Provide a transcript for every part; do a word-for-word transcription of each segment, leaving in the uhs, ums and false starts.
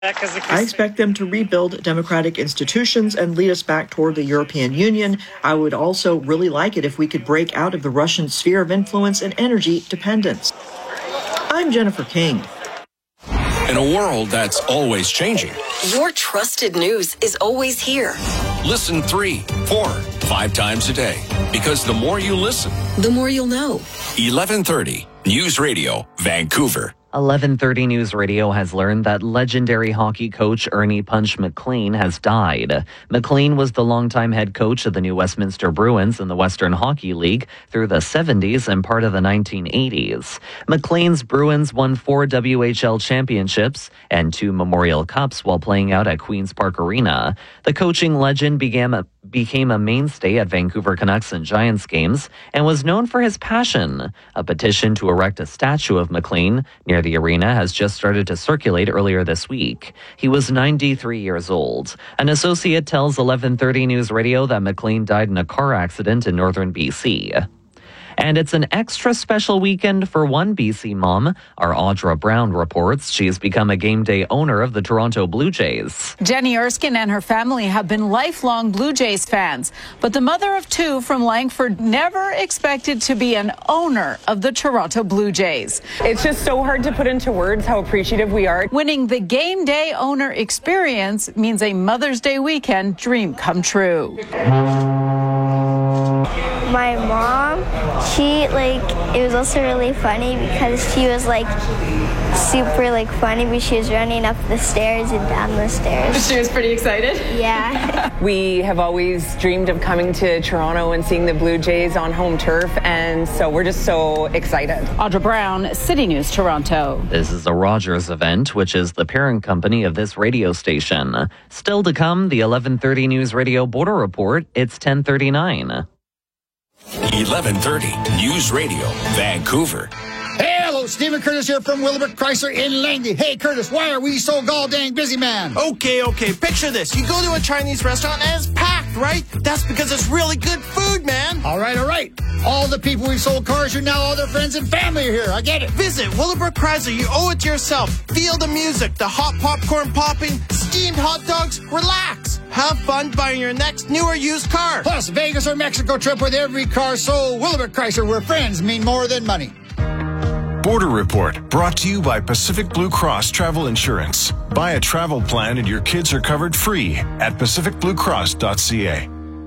I expect them to rebuild democratic institutions and lead us back toward the European Union. I would also really like it if we could break out of the Russian sphere of influence and energy dependence. I'm Jennifer King. In a world that's always changing, your trusted news is always here. Listen three, four, five times a day. Because the more you listen, the more you'll know. eleven thirty News Radio, Vancouver. eleven thirty News Radio has learned that legendary hockey coach Ernie Punch McLean has died. McLean was the longtime head coach of the New Westminster Bruins in the Western Hockey League through the seventies and part of the nineteen eighties. McLean's Bruins won four W H L championships and two Memorial Cups while playing out at Queen's Park Arena. The coaching legend began a became a mainstay at Vancouver Canucks and Giants games and was known for his passion. A petition to erect a statue of McLean near the arena has just started to circulate earlier this week. He was ninety-three years old. An associate tells eleven thirty News Radio that McLean died in a car accident in northern B C. And it's an extra special weekend for one B C mom. Our Audra Brown reports she's become a game day owner of the Toronto Blue Jays. Jenny Erskine and her family have been lifelong Blue Jays fans, but the mother of two from Langford never expected to be an owner of the Toronto Blue Jays. It's just so hard to put into words how appreciative we are. Winning the game day owner experience means a Mother's Day weekend dream come true. My mom, she like, it was also really funny because she was like super like funny, but she was running up the stairs and down the stairs. She was pretty excited? Yeah. We have always dreamed of coming to Toronto and seeing the Blue Jays on home turf, and so we're just so excited. Audra Brown, City News, Toronto. This is the Rogers event, which is the parent company of this radio station. Still to come, the eleven thirty News Radio Border Report. It's ten thirty-nine. eleven thirty News Radio, Vancouver. Hey, hello, Stephen Curtis here from Willowbrook Chrysler in Langley. Hey, Curtis, why are we so gall-dang busy, man? Okay, okay, picture this. You go to a Chinese restaurant and it's packed, right? That's because it's really good food, man. All right, all right. All the people we sold cars to, now all their friends and family are here. I get it. Visit Willowbrook Chrysler. You owe it to yourself. Feel the music, the hot popcorn popping, steamed hot dogs. Relax. Have fun buying your next new or used car. Plus, Vegas or Mexico trip with every car sold. Willowbrook Chrysler, where friends mean more than money. Border Report, brought to you by Pacific Blue Cross Travel Insurance. Buy a travel plan and your kids are covered free at pacific blue cross dot c a.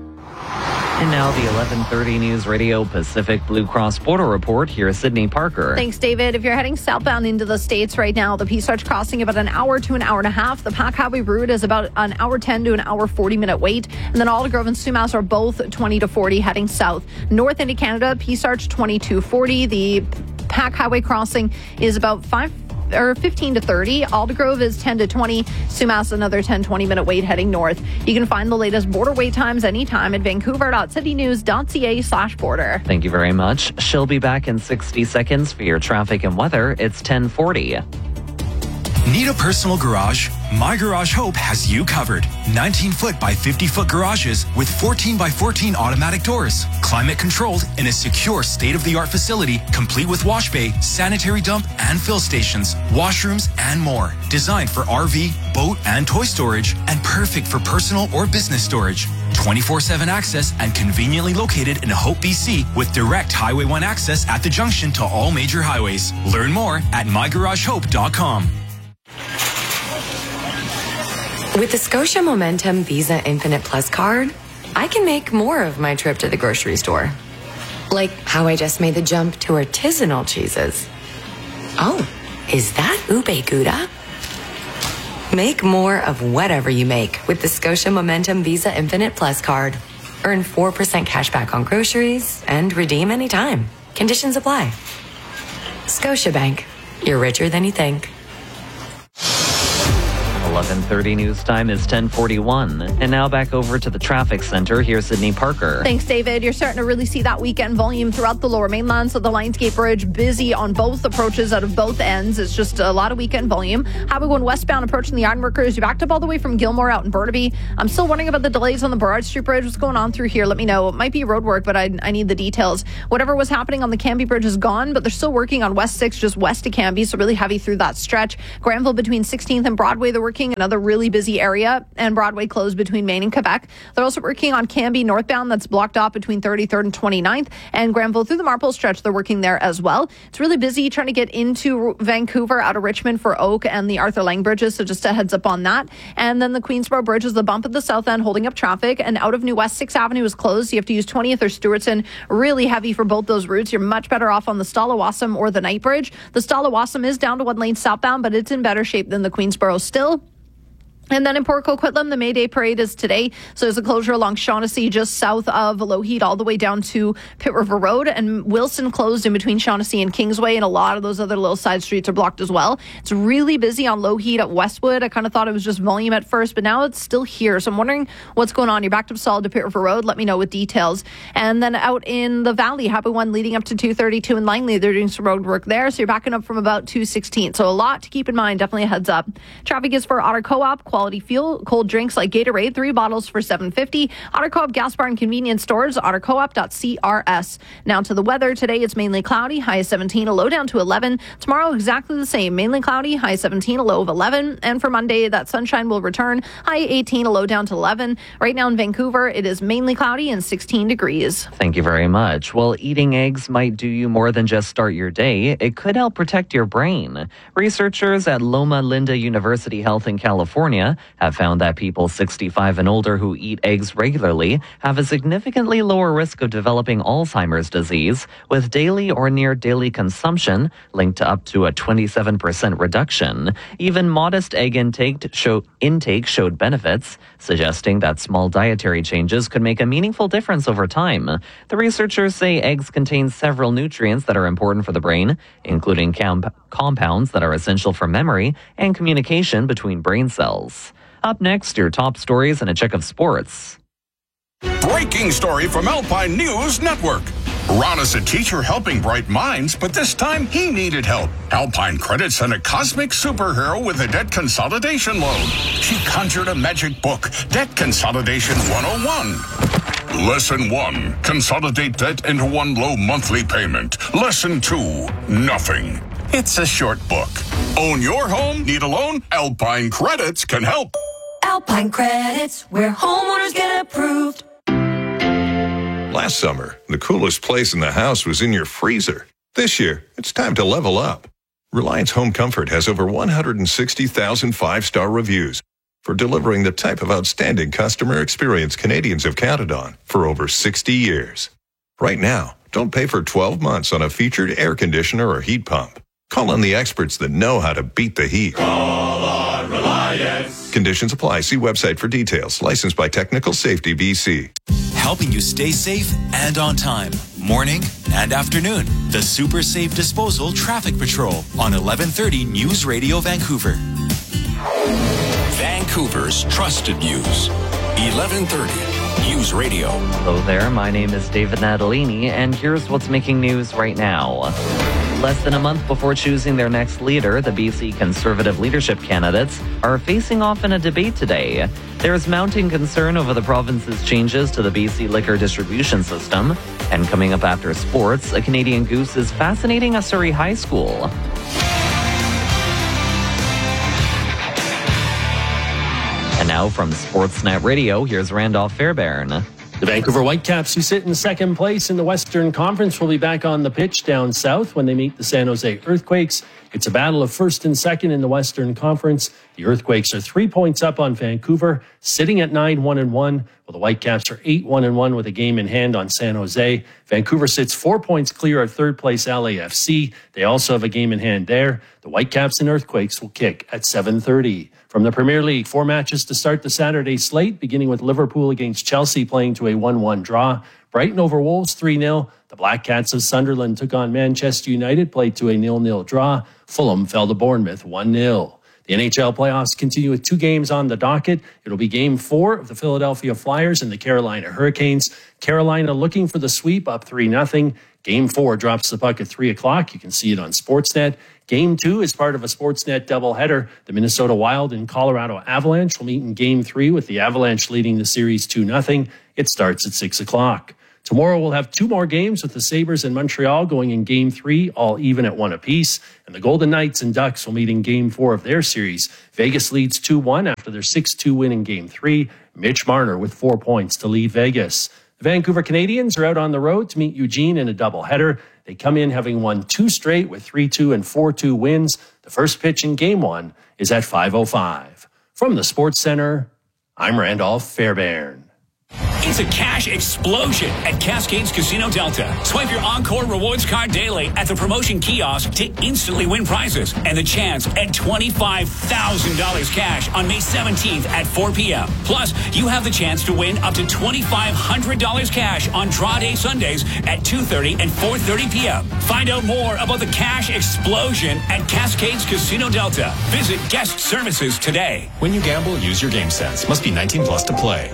And now the eleven thirty News Radio Pacific Blue Cross Border Report. Here's Sydney Parker. Thanks, David. If you're heading southbound into the States right now, the Peace Arch crossing about an hour to an hour and a half. The Pac Highway route is about an hour ten to an hour forty minute wait. And then Aldergrove and Sumas are both twenty to forty heading south. North into Canada, Peace Arch twenty-two forty. The Pac Highway crossing is about five or fifteen to thirty. Aldergrove is ten to twenty. Sumas another ten, twenty minute wait heading north. You can find the latest border wait times anytime at vancouver dot city news dot c a slash border. Thank you very much. She'll be back in sixty seconds for your traffic and weather. It's ten forty. Need a personal garage? My Garage Hope has you covered. nineteen foot by fifty foot garages with fourteen by fourteen automatic doors, climate controlled in a secure state-of-the-art facility complete with wash bay, sanitary dump and fill stations, washrooms and more. Designed for R V, boat and toy storage and perfect for personal or business storage. twenty-four seven access and conveniently located in Hope, B C with direct Highway one access at the junction to all major highways. Learn more at my garage hope dot com. With the Scotia Momentum Visa Infinite Plus card, I can make more of my trip to the grocery store. Like how I just made the jump to artisanal cheeses. Oh, is that ube gouda? Make more of whatever you make with the Scotia Momentum Visa Infinite Plus card. Earn four percent cash back on groceries and redeem anytime. Conditions apply. Scotiabank. You're richer than you think. eleven thirty news time is ten forty-one. And now back over to the traffic center. Here's Sydney Parker. Thanks, David. You're starting to really see that weekend volume throughout the Lower Mainland. So the Lionsgate Bridge busy on both approaches out of both ends. It's just a lot of weekend volume. Highway one westbound approaching the Ironworkers. You backed up all the way from Gilmore out in Burnaby. I'm still wondering about the delays on the Burrard Street Bridge. What's going on through here? Let me know. It might be road work, but I, I need the details. Whatever was happening on the Cambie Bridge is gone, but they're still working on West six just west of Cambie. So really heavy through that stretch. Granville between sixteenth and Broadway, they're working working another really busy area, and Broadway closed between Maine and Quebec. They're also working on Cambie northbound that's blocked off between thirty-third and twenty-ninth, and Granville through the Marple stretch, they're working there as well. It's really busy trying to get into Vancouver out of Richmond for Oak and the Arthur Lang bridges, so just a heads up on that. And then the Queensboro Bridge is the bump at the south end holding up traffic, and out of New West, sixth Avenue is closed. You have to use twentieth or Stewartson. Really heavy for both those routes. You're much better off on the Stalawassam or the Night Bridge. The Stalawassam is down to one lane southbound, but it's in better shape than the Queensboro still. And then in Port Coquitlam, the May Day Parade is today. So there's a closure along Shaughnessy just south of Lougheed all the way down to Pitt River Road. And Wilson closed in between Shaughnessy and Kingsway. And a lot of those other little side streets are blocked as well. It's really busy on Lougheed at Westwood. I kind of thought it was just volume at first, but now it's still here. So I'm wondering what's going on. You're backed up solid to Pitt River Road. Let me know with details. And then out in the Valley, Happy One leading up to two thirty-two in Langley. They're doing some road work there. So you're backing up from about two sixteen. So a lot to keep in mind. Definitely a heads up. Traffic is for Otter Co-op. Quality fuel, cold drinks like Gatorade, three bottles for seven fifty. Otter Co-op gas bar and convenience stores, otter co op dot c r s. Now to the weather. Today it's mainly cloudy, high of seventeen, a low down to eleven. Tomorrow exactly the same, mainly cloudy, high seventeen, a low of eleven. And for Monday, that sunshine will return, high eighteen, a low down to eleven. Right now in Vancouver, it is mainly cloudy and sixteen degrees. Thank you very much. Well, eating eggs might do you more than just start your day. It could help protect your brain. Researchers at Loma Linda University Health in California have found that people sixty-five and older who eat eggs regularly have a significantly lower risk of developing Alzheimer's disease, with daily or near daily consumption linked to up to a twenty-seven percent reduction. Even modest egg intake, show, intake showed benefits, suggesting that small dietary changes could make a meaningful difference over time. The researchers say eggs contain several nutrients that are important for the brain, including comp- compounds that are essential for memory and communication between brain cells. Up next, your top stories and a check of sports. Breaking story from Alpine News Network. Ron is a teacher helping bright minds, but this time he needed help. Alpine Credit sent a cosmic superhero with a debt consolidation loan. She conjured a magic book, Debt Consolidation one oh one. Lesson one, consolidate debt into one low monthly payment. Lesson two, nothing. It's a short book. Own your home? Need a loan? Alpine Credits can help. Alpine Credits, where homeowners get approved. Last summer, the coolest place in the house was in your freezer. This year, it's time to level up. Reliance Home Comfort has over one hundred sixty thousand five-star reviews for delivering the type of outstanding customer experience Canadians have counted on for over sixty years. Right now, don't pay for twelve months on a featured air conditioner or heat pump. Call on the experts that know how to beat the heat. Call on Reliance. Conditions apply. See website for details. Licensed by Technical Safety B C. Helping you stay safe and on time. Morning and afternoon. The Super Safe Disposal Traffic Patrol on eleven thirty News Radio Vancouver. Vancouver's trusted news. eleven thirty News Radio. Hello there. My name is David Natalini, and here's what's making news right now. Less than a month before choosing their next leader, the B C Conservative leadership candidates are facing off in a debate today. There's mounting concern over the province's changes to the B C liquor distribution system. And coming up after sports, a Canadian goose is fascinating a Surrey high school. And now from Sportsnet Radio, here's Randolph Fairbairn. The Vancouver Whitecaps, who sit in second place in the Western Conference, will be back on the pitch down south when they meet the San Jose Earthquakes. It's a battle of first and second in the Western Conference. The Earthquakes are three points up on Vancouver, sitting at nine one and one, while the Whitecaps are eight one and one with a game in hand on San Jose. Vancouver sits four points clear of third place L A F C. They also have a game in hand there. The Whitecaps and Earthquakes will kick at seven thirty. From the Premier League, four matches to start the Saturday slate, beginning with Liverpool against Chelsea playing to a one one draw. Brighton over Wolves three nil. The Black Cats of Sunderland took on Manchester United, played to a nil nil draw. Fulham fell to Bournemouth one nil. The N H L playoffs continue with two games on the docket. It'll be game four of the Philadelphia Flyers and the Carolina Hurricanes. Carolina looking for the sweep, up three nothing. Game four drops the puck at three o'clock. You can see it on Sportsnet. Game two is part of a Sportsnet doubleheader. The Minnesota Wild and Colorado Avalanche will meet in game three with the Avalanche leading the series two nothing. It starts at six o'clock. Tomorrow we'll have two more games with the Sabres and Montreal going in Game three, all even at one apiece. And the Golden Knights and Ducks will meet in Game four of their series. Vegas leads two one after their six two win in Game three. Mitch Marner with four points to lead Vegas. The Vancouver Canadians are out on the road to meet Eugene in a doubleheader. They come in having won two straight with three two and four two wins. The first pitch in Game one is at five oh five. From the Sports Center, I'm Randolph Fairbairn. It's a cash explosion at Cascades Casino Delta. Swipe your Encore Rewards card daily at the promotion kiosk to instantly win prizes and the chance at twenty-five thousand dollars cash on May seventeenth at four p.m. Plus, you have the chance to win up to twenty-five hundred dollars cash on draw day Sundays at two thirty and four thirty p.m. Find out more about the cash explosion at Cascades Casino Delta. Visit guest services today. When you gamble, use your game sense. Must be nineteen plus to play.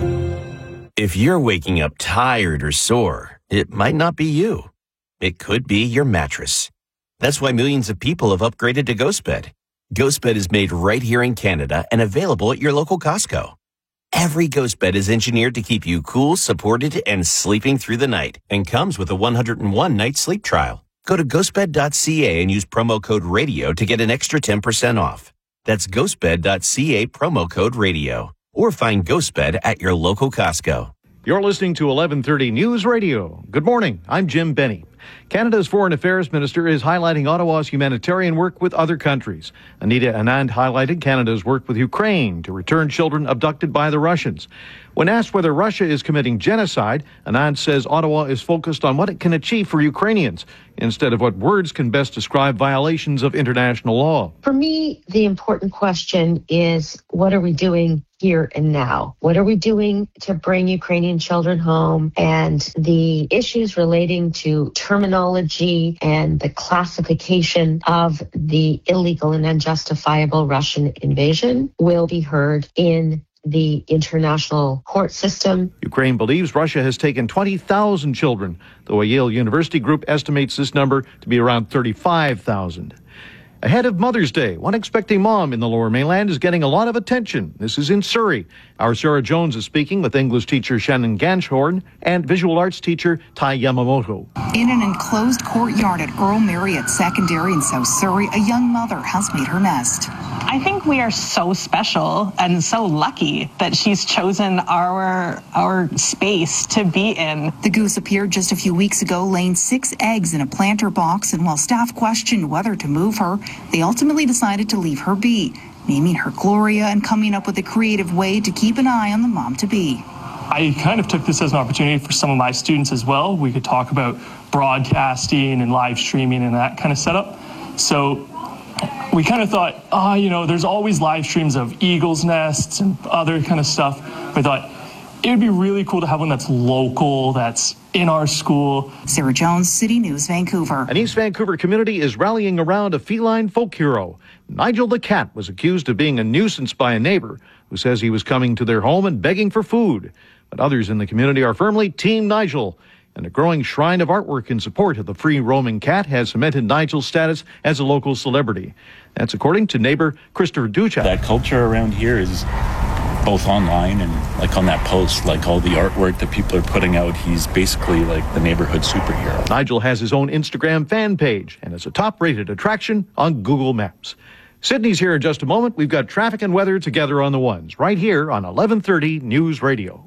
If you're waking up tired or sore, it might not be you. It could be your mattress. That's why millions of people have upgraded to GhostBed. GhostBed is made right here in Canada and available at your local Costco. Every GhostBed is engineered to keep you cool, supported, and sleeping through the night, and comes with a one hundred one night sleep trial. Go to ghostbed dot c a and use promo code RADIO to get an extra ten percent off. That's ghostbed dot c a, promo code RADIO. Or find GhostBed at your local Costco. You're listening to eleven thirty News Radio. Good morning. I'm Jim Benny. Canada's Foreign Affairs Minister is highlighting Ottawa's humanitarian work with other countries. Anita Anand highlighted Canada's work with Ukraine to return children abducted by the Russians. When asked whether Russia is committing genocide, Anand says Ottawa is focused on what it can achieve for Ukrainians instead of what words can best describe violations of international law. For me, the important question is, what are we doing here and now? What are we doing to bring Ukrainian children home? And the issues relating to terminology and the classification of the illegal and unjustifiable Russian invasion will be heard in the international court system. Ukraine believes Russia has taken twenty thousand children, though a Yale University group estimates this number to be around thirty-five thousand. Ahead of Mother's Day, one expecting mom in the Lower Mainland is getting a lot of attention. This is in Surrey. Our Sarah Jones is speaking with English teacher Shannon Ganshorn and visual arts teacher Tai Yamamoto. In an enclosed courtyard at Earl Marriott Secondary in South Surrey, a young mother has made her nest. I think we are so special and so lucky that she's chosen our our space to be in. The goose appeared just a few weeks ago, laying six eggs in a planter box, and while staff questioned whether to move her, they ultimately decided to leave her be, naming her Gloria and coming up with a creative way to keep an eye on the mom-to-be. I kind of took this as an opportunity for some of my students as well. We could talk about broadcasting and live streaming and that kind of setup. So we kind of thought, ah, oh, you know, there's always live streams of eagles' nests and other kind of stuff. We thought it would be really cool to have one that's local, that's in our school. Sarah Jones, City News, Vancouver. An East Vancouver community is rallying around a feline folk hero. Nigel the cat was accused of being a nuisance by a neighbor who says he was coming to their home and begging for food. But others in the community are firmly Team Nigel. And a growing shrine of artwork in support of the free-roaming cat has cemented Nigel's status as a local celebrity. That's according to neighbor Christopher Ducha. That culture around here is both online and like on that post, like all the artwork that people are putting out, he's basically like the neighborhood superhero. Nigel has his own Instagram fan page and is a top-rated attraction on Google Maps. Sydney's here in just a moment. We've got traffic and weather together on the ones, right here on eleven thirty News Radio.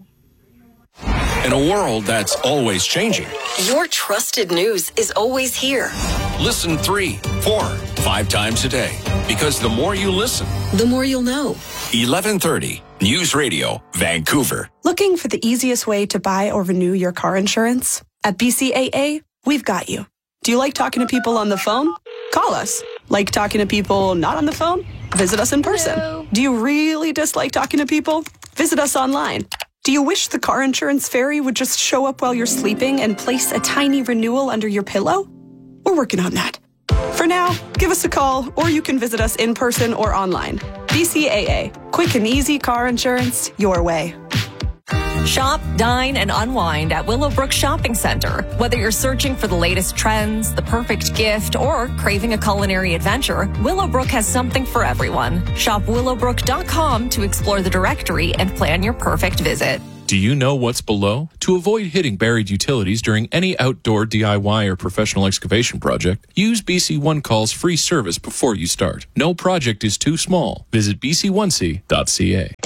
In a world that's always changing, your trusted news is always here. Listen three, four, five times a day. Because the more you listen, the more you'll know. eleven thirty News Radio, Vancouver. Looking for the easiest way to buy or renew your car insurance? At B C A A, we've got you. Do you like talking to people on the phone? Call us. Like talking to people not on the phone? Visit us in person. Hello. Do you really dislike talking to people? Visit us online. Do you wish the car insurance fairy would just show up while you're sleeping and place a tiny renewal under your pillow? We're working on that. For now, give us a call, or you can visit us in person or online. B C A A. Quick and easy car insurance your way. Shop, dine, and unwind at Willowbrook Shopping Center. Whether you're searching for the latest trends, the perfect gift, or craving a culinary adventure, Willowbrook has something for everyone. Shop willowbrook dot com to explore the directory and plan your perfect visit. Do you know what's below? To avoid hitting buried utilities during any outdoor D I Y or professional excavation project, use B C One Call's free service before you start. No project is too small. Visit b c one c dot c a.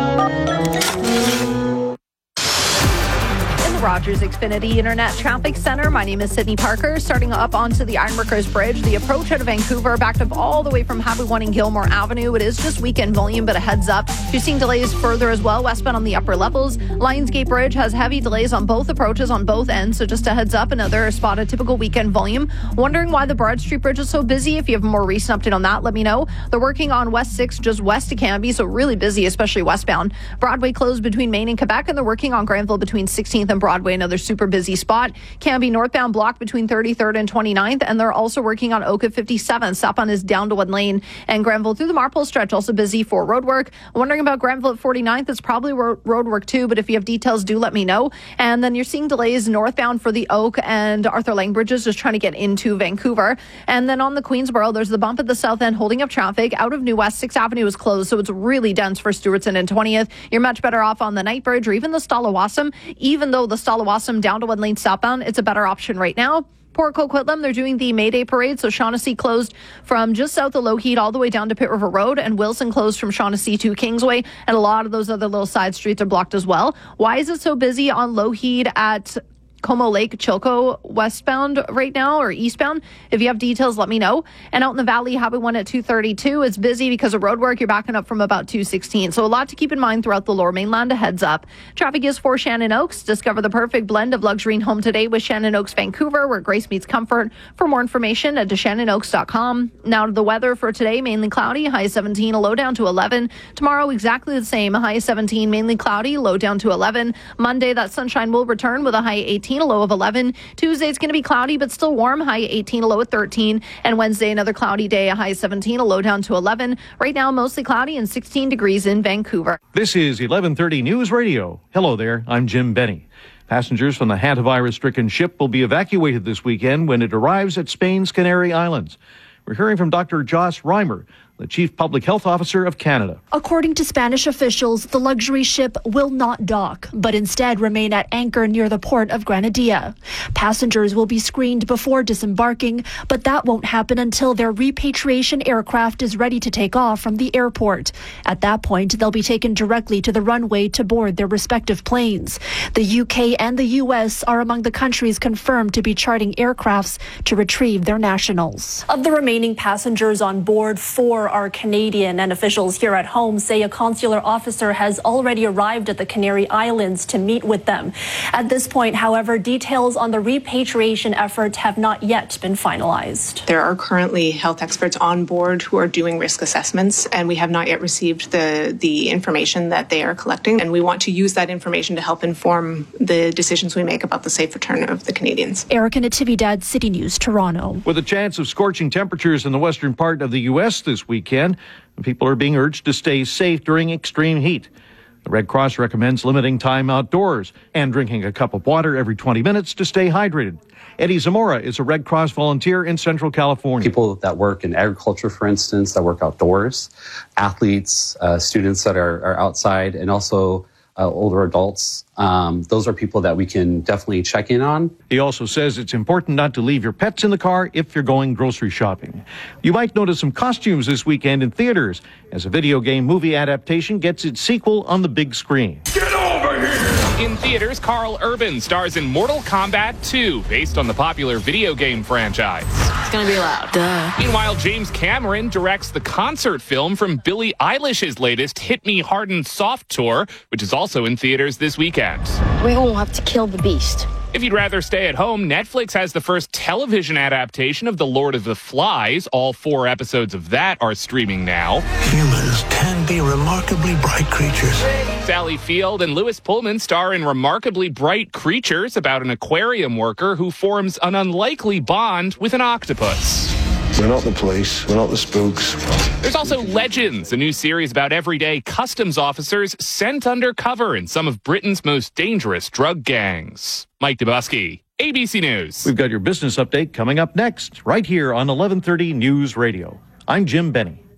Rogers Xfinity Internet Traffic Center. My name is Sydney Parker. Starting up onto the Ironworkers Bridge, the approach out of Vancouver, backed up all the way from Highway one and Gilmore Avenue. It is just weekend volume, but a heads up. You're seeing delays further as well, westbound on the upper levels. Lionsgate Bridge has heavy delays on both approaches on both ends, so just a heads up, another spot of typical weekend volume. Wondering why the Broad Street Bridge is so busy? If you have a more recent update on that, let me know. They're working on West six just west of Cambie, so really busy, especially westbound. Broadway closed between Maine and Quebec, and they're working on Granville between sixteenth and Broadway. Broadway, another super busy spot. Cambie northbound blocked between thirty-third and twenty-ninth, and they're also working on Oak at fifty-seventh. Southbound is down to one lane, and Granville through the Marpole stretch also busy for road work. Wondering about Granville at forty-ninth. It's probably ro- road work too, but if you have details, do let me know. And then you're seeing delays northbound for the Oak and Arthur Lang bridges, just trying to get into Vancouver. And then on the Queensboro, there's the bump at the south end holding up traffic. Out of New West, sixth Avenue is closed, so it's really dense for Stewartson and twentieth. You're much better off on the Night Bridge or even the Stalawassam. Even though the Stalawassam down to one lane southbound, it's a better option right now. Port Coquitlam, they're doing the May Day parade, so Shaughnessy closed from just south of Lougheed all the way down to Pitt River Road, and Wilson closed from Shaughnessy to Kingsway, and a lot of those other little side streets are blocked as well. Why is it so busy on Lougheed at Como Lake, Chilco westbound right now or eastbound? If you have details, let me know. And out in the valley, Highway one at two thirty-two, it's busy because of road work. You're backing up from about two sixteen. So a lot to keep in mind throughout the lower mainland. A heads up. Traffic is for Shannon Oaks. Discover the perfect blend of luxury and home today with Shannon Oaks Vancouver, where grace meets comfort. For more information, at shannon oaks dot com. Now to the weather for today, mainly cloudy, high seventeen, a low down to eleven. Tomorrow, exactly the same, a high seventeen, mainly cloudy, low down to eleven. Monday, that sunshine will return with a high eighteen, a low of eleven. Tuesday, it's going to be cloudy, but still warm, high eighteen, a low at thirteen. And Wednesday, another cloudy day, a high seventeen, a low down to eleven. Right now, mostly cloudy and sixteen degrees in Vancouver. This is eleven thirty News Radio. Hello there, I'm Jim Benny. Passengers from the hantavirus-stricken ship will be evacuated this weekend when it arrives at Spain's Canary Islands. We're hearing from Doctor Joss Reimer, the Chief Public Health Officer of Canada. According to Spanish officials, the luxury ship will not dock, but instead remain at anchor near the port of Granadilla. Passengers will be screened before disembarking, but that won't happen until their repatriation aircraft is ready to take off from the airport. At that point, they'll be taken directly to the runway to board their respective planes. The U K and the U S are among the countries confirmed to be charting aircrafts to retrieve their nationals. Of the remaining passengers on board, four are Canadian, and officials here at home say a consular officer has already arrived at the Canary Islands to meet with them. At this point, however, details on the repatriation efforts have not yet been finalized. There are currently health experts on board who are doing risk assessments, and we have not yet received the, the information that they are collecting, and we want to use that information to help inform the decisions we make about the safe return of the Canadians. Erica Natividad, City News, Toronto. With a chance of scorching temperatures in the western part of the U S this weekend, people are being urged to stay safe during extreme heat. The Red Cross recommends limiting time outdoors and drinking a cup of water every twenty minutes to stay hydrated. Eddie Zamora is a Red Cross volunteer in Central California. People that work in agriculture, for instance, that work outdoors, athletes, uh, students that are, are outside, and also Uh, older adults. Um, those are people that we can definitely check in on. He also says it's important not to leave your pets in the car if you're going grocery shopping. You might notice some costumes this weekend in theaters as a video game movie adaptation gets its sequel on the big screen. Get over here! In theaters, Carl Urban stars in Mortal Kombat two, based on the popular video game franchise. It's gonna be loud. Duh. Meanwhile, James Cameron directs the concert film from Billie Eilish's latest Hit Me Hard and Soft tour, which is also in theaters this weekend. We won't have to kill the beast. If you'd rather stay at home, Netflix has the first television adaptation of The Lord of the Flies. All four episodes of that are streaming now. Humans can be remarkably bright creatures. Sally Field and Lewis Pullman star in Remarkably Bright Creatures, about an aquarium worker who forms an unlikely bond with an octopus. We're not the police. We're not the spooks. There's also Legends, a new series about everyday customs officers sent undercover in some of Britain's most dangerous drug gangs. Mike Dubusky, A B C News. We've got your business update coming up next, right here on eleven thirty News Radio. I'm Jim Benny.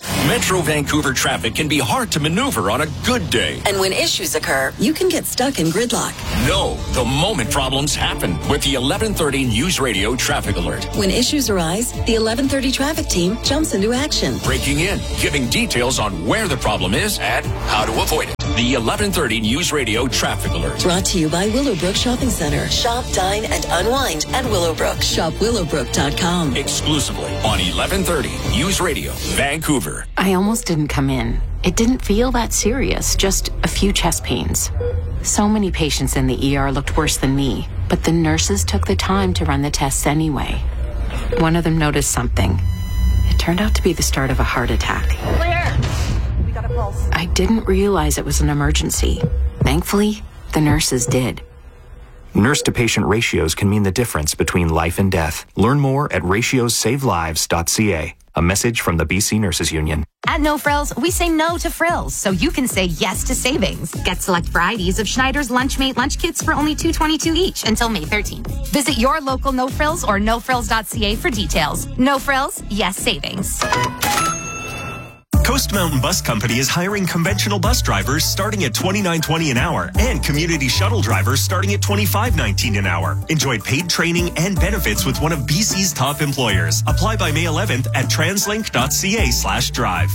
Metro Vancouver traffic can be hard to maneuver on a good day. And when issues occur, you can get stuck in gridlock. No, the moment problems happen with the eleven thirty News Radio Traffic Alert. When issues arise, the eleven thirty traffic team jumps into action. Breaking in, giving details on where the problem is and how to avoid it. The eleven thirty News Radio Traffic Alert. Brought to you by Willowbrook Shopping Center. Shop, dine, and unwind at Willowbrook. Shop willowbrook dot com. Exclusively on eleven thirty News Radio, Vancouver. I almost didn't come in. It didn't feel that serious, just a few chest pains. So many patients in the E R looked worse than me, but the nurses took the time to run the tests anyway. One of them noticed something. It turned out to be the start of a heart attack. Clear. We got a pulse. I didn't realize it was an emergency. Thankfully, the nurses did. Nurse-to-patient ratios can mean the difference between life and death. Learn more at ratios save lives dot c a. A message from the B C Nurses Union. At No Frills, we say no to frills, so you can say yes to savings. Get select varieties of Schneider's Lunchmate lunch kits for only two dollars and twenty-two cents each until May thirteenth. Visit your local No Frills or no frills dot c a for details. No Frills, yes savings. Coast Mountain Bus Company is hiring conventional bus drivers starting at twenty-nine twenty an hour and community shuttle drivers starting at twenty-five nineteen an hour. Enjoy paid training and benefits with one of B C's top employers. Apply by May eleventh at translink dot c a slash drive.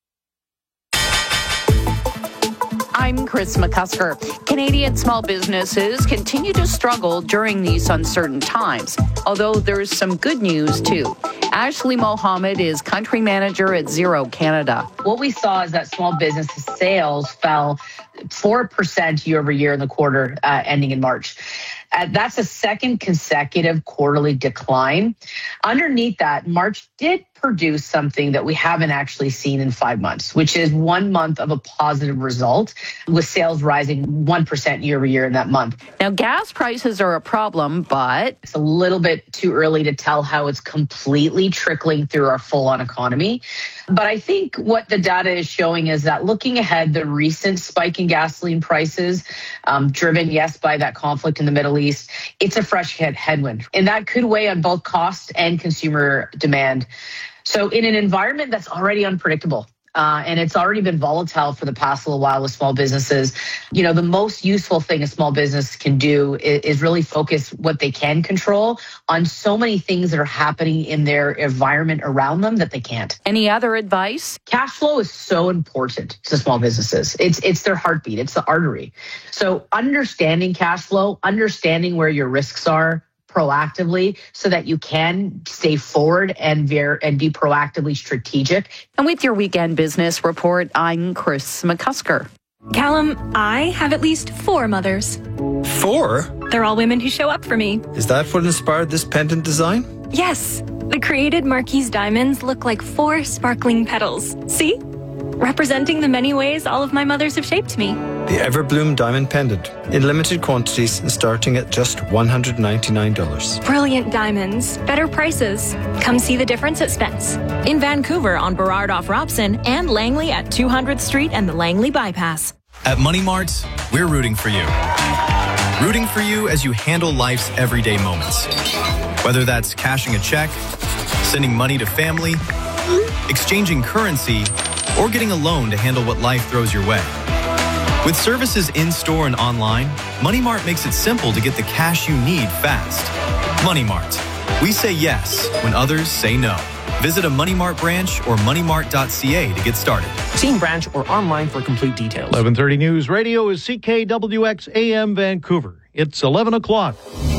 I'm Chris McCusker. Canadian small businesses continue to struggle during these uncertain times, although there's some good news too. Ashley Mohammed is country manager at Zero Canada. What we saw is that small business sales fell four percent year over year in the quarter uh, ending in March. Uh, that's a second consecutive quarterly decline. Underneath that, March did produce something that we haven't actually seen in five months, which is one month of a positive result, with sales rising one percent year over year in that month. Now, gas prices are a problem, but it's a little bit too early to tell how it's completely trickling through our full-on economy. But I think what the data is showing is that looking ahead, the recent spike in gasoline prices, um, driven, yes, by that conflict in the Middle East, it's a fresh head headwind. And that could weigh on both cost and consumer demand. So in an environment that's already unpredictable, Uh, and it's already been volatile for the past little while with small businesses, you know, the most useful thing a small business can do is, is really focus what they can control on so many things that are happening in their environment around them that they can't. Any other advice? Cash flow is so important to small businesses. It's it's their heartbeat. It's the artery. So understanding cash flow, understanding where your risks are proactively so that you can stay forward and ver- and be proactively strategic. And with your weekend business report, I'm Chris McCusker. Callum, I have at least four mothers. Four? They're all women who show up for me. Is that what inspired this pendant design? Yes. The created Marquise diamonds look like four sparkling petals. See? Representing the many ways all of my mothers have shaped me. The Everbloom Diamond Pendant, in limited quantities and starting at just one hundred ninety-nine dollars. Brilliant diamonds, better prices. Come see the difference at Spence. In Vancouver on Burrard off Robson and Langley at two hundredth Street and the Langley Bypass. At Money Mart, we're rooting for you. Rooting for you as you handle life's everyday moments. Whether that's cashing a check, sending money to family, exchanging currency, or getting a loan to handle what life throws your way. With services in-store and online, Money Mart makes it simple to get the cash you need fast. Money Mart. We say yes when others say no. Visit a Money Mart branch or money mart dot c a to get started. See in branch or online for complete details. eleven thirty News Radio is C K W X A M Vancouver. It's eleven o'clock.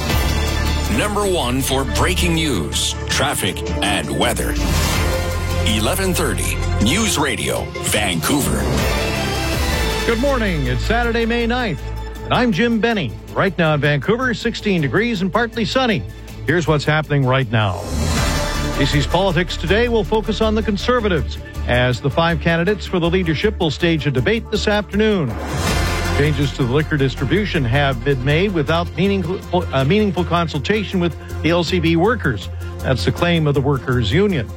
Number one for breaking news, traffic, and weather. eleven thirty News Radio, Vancouver. Good morning. It's Saturday, May ninth, and I'm Jim Benny. Right now in Vancouver, sixteen degrees and partly sunny. Here's what's happening right now. B C's politics today will focus on the Conservatives, as the five candidates for the leadership will stage a debate this afternoon. Changes to the liquor distribution have been made without meaningful, uh, meaningful consultation with the L C B workers. That's the claim of the workers' union.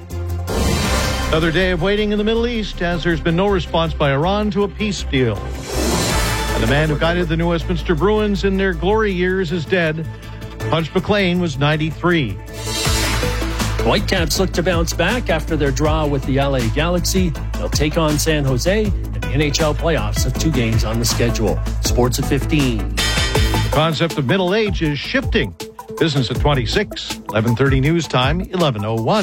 Another day of waiting in the Middle East, as there's been no response by Iran to a peace deal. And the man who guided the New Westminster Bruins in their glory years is dead. Punch McLean was ninety-three. Whitecaps look to bounce back after their draw with the L A Galaxy. They'll take on San Jose, and the N H L playoffs have two games on the schedule. Sports at fifteen. The concept of middle age is shifting. Business at twenty-six. eleven thirty news time, eleven oh one.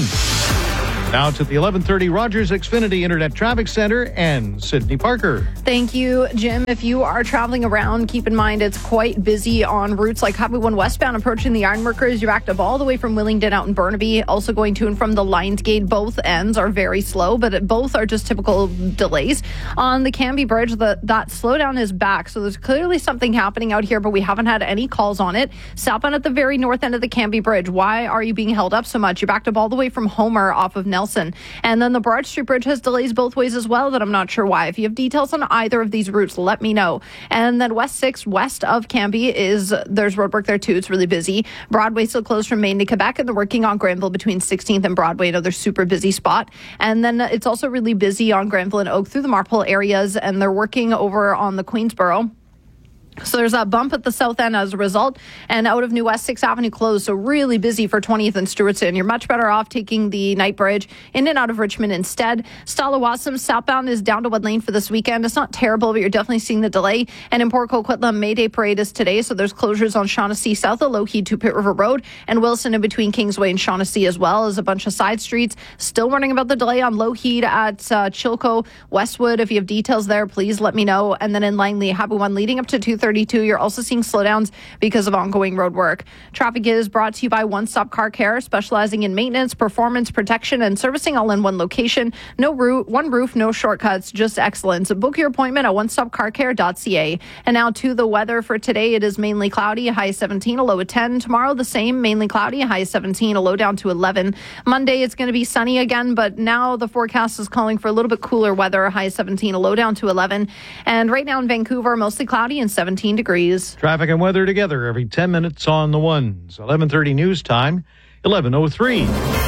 Now to the eleven thirty Rogers Xfinity Internet Traffic Center and Sydney Parker. Thank you, Jim. If you are traveling around, keep in mind it's quite busy on routes like Highway one westbound approaching the Ironworkers. You're backed up all the way from Willingdon out in Burnaby. Also going to and from the Lions Gate. Both ends are very slow, but both are just typical delays. On the Canby Bridge, the, that slowdown is back. So there's clearly something happening out here, but we haven't had any calls on it. Southbound at the very north end of the Canby Bridge. Why are you being held up so much? You're backed up all the way from Homer off of Nelson. And then the Broad Street Bridge has delays both ways as well that I'm not sure why. If you have details on either of these routes, let me know. And then West six, west of Canby, is there's roadwork there too. It's really busy. Broadway still closed from Maine to Quebec, and they're working on Granville between sixteenth and Broadway, another super busy spot. And then it's also really busy on Granville and Oak through the Marpole areas, and they're working over on the Queensboro. So there's a bump at the south end as a result, and out of New West, sixth Avenue closed, so really busy for twentieth and Stewartson. You're much better off taking the night bridge in and out of Richmond instead. Stallawasam southbound is down to Wood Lane for this weekend. It's not terrible, but you're definitely seeing the delay. And in Port Coquitlam, May Day Parade is today, so there's closures on Shaughnessy south of Lougheed to Pitt River Road, and Wilson in between Kingsway and Shaughnessy, as well as a bunch of side streets. Still warning about the delay on Lougheed at uh, Chilco, Westwood. If you have details there, please let me know. And then in Langley, Happy One leading up to two thirty-two, you're also seeing slowdowns because of ongoing road work. Traffic is brought to you by One Stop Car Care, specializing in maintenance, performance, protection, and servicing all in one location. No route, one roof, no shortcuts, just excellence. Book your appointment at one stop car care dot c a. And now to the weather for today. It is mainly cloudy, a high of seventeen, a low of ten. Tomorrow, the same, mainly cloudy, a high of seventeen, a low down to eleven. Monday, it's going to be sunny again, but now the forecast is calling for a little bit cooler weather, a high of seventeen, a low down to eleven. And right now in Vancouver, mostly cloudy and seventeen degrees. Traffic and weather together every ten minutes on the ones. eleven thirty news time, eleven oh three.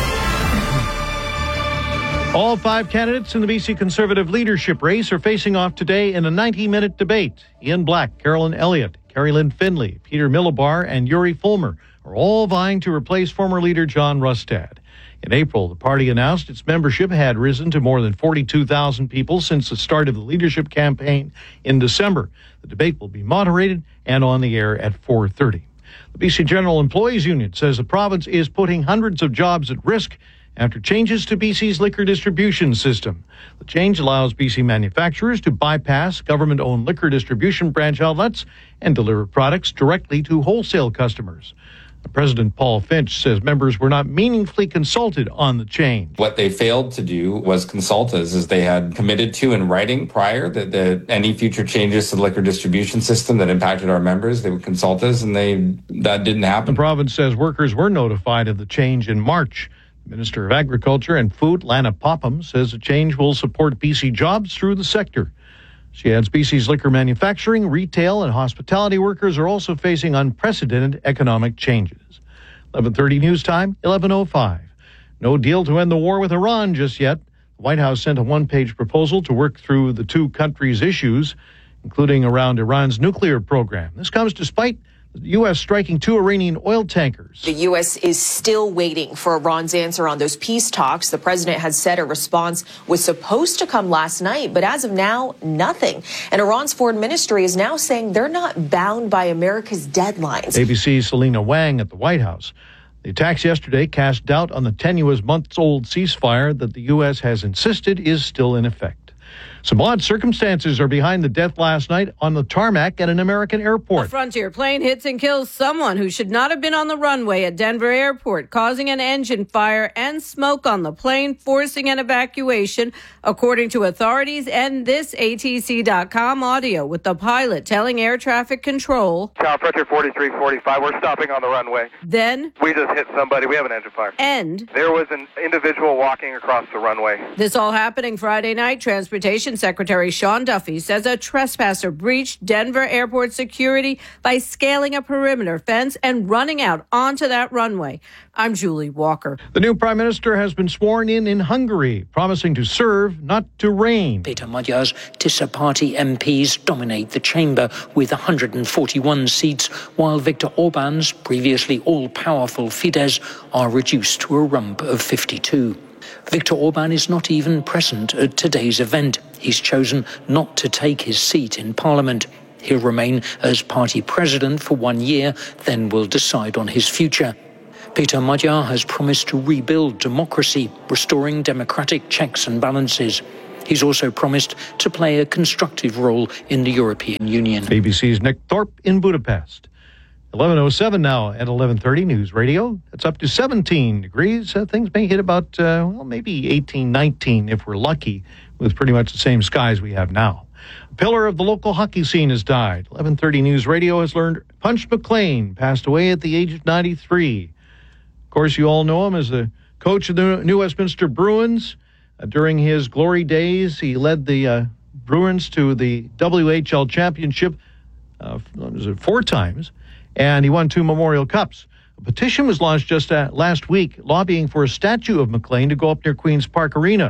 All five candidates in the B C Conservative leadership race are facing off today in a ninety-minute debate. Ian Black, Carolyn Elliott, Carrie Lynn Finley, Peter Millibar, and Yuri Fulmer are all vying to replace former leader John Rustad. In April, the party announced its membership had risen to more than forty-two thousand people since the start of the leadership campaign in December. The debate will be moderated and on the air at four thirty. The B C General Employees Union says the province is putting hundreds of jobs at risk after changes to B C's liquor distribution system. The change allows B C manufacturers to bypass government-owned liquor distribution branch outlets and deliver products directly to wholesale customers. President Paul Finch says members were not meaningfully consulted on the change. What they failed to do was consult us, as they had committed to in writing prior that, that any future changes to the liquor distribution system that impacted our members, they would consult us, and they that didn't happen. The province says workers were notified of the change in March. Minister of Agriculture and Food, Lana Popham, says the change will support B C jobs through the sector. She adds B C's liquor manufacturing, retail, and hospitality workers are also facing unprecedented economic changes. eleven thirty news time, eleven oh five. No deal to end the war with Iran just yet. The White House sent a one-page proposal to work through the two countries' issues, including around Iran's nuclear program. This comes despite the U S striking two Iranian oil tankers. The U S is still waiting for Iran's answer on those peace talks. The president had said a response was supposed to come last night, but as of now, nothing. And Iran's foreign ministry is now saying they're not bound by America's deadlines. A B C's Selena Wang at the White House. The attacks yesterday cast doubt on the tenuous months-old ceasefire that the U S has insisted is still in effect. Some odd circumstances are behind the death last night on the tarmac at an American airport. A Frontier plane hits and kills someone who should not have been on the runway at Denver Airport, causing an engine fire and smoke on the plane, forcing an evacuation, according to authorities and this A T C dot com audio, with the pilot telling air traffic control, Tower Frontier forty-three forty-five, we're stopping on the runway. Then, we just hit somebody. We have an engine fire. And there was an individual walking across the runway. This all happening Friday night. Transportation Transportation Secretary Sean Duffy says a trespasser breached Denver airport security by scaling a perimeter fence and running out onto that runway. I'm Julie Walker. The new prime minister has been sworn in in Hungary, promising to serve, not to reign. Peter Magyar's Tisza party M Ps dominate the chamber with one hundred forty-one seats, while Viktor Orban's previously all-powerful Fidesz are reduced to a rump of fifty-two. Viktor Orban is not even present at today's event. He's chosen not to take his seat in Parliament. He'll remain as party president for one year, then will decide on his future. Peter Magyar has promised to rebuild democracy, restoring democratic checks and balances. He's also promised to play a constructive role in the European Union. A B C's Nick Thorpe in Budapest. eleven oh seven now at eleven thirty News Radio. It's up to seventeen degrees. Uh, things may hit about, uh, well, maybe eighteen, nineteen if we're lucky, with pretty much the same skies we have now. A pillar of the local hockey scene has died. eleven thirty News Radio has learned Punch McLean passed away at the age of ninety-three. Of course, you all know him as the coach of the New Westminster Bruins. Uh, during his glory days, he led the uh, Bruins to the W H L championship uh, was it four times, and he won two Memorial Cups. A petition was launched just uh, last week lobbying for a statue of McLean to go up near Queen's Park Arena.